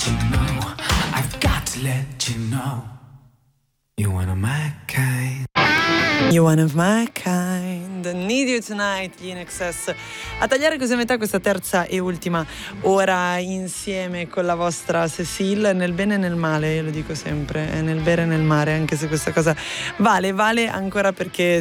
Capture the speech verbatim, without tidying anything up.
you know, I've got to let you know, you're one of my kind. You one of my kind, Need You Tonight, gli In Excess, a tagliare così a metà questa terza e ultima ora insieme con la vostra Cécile, nel bene e nel male, io lo dico sempre, è nel bere e nel mare, anche se questa cosa vale, vale ancora perché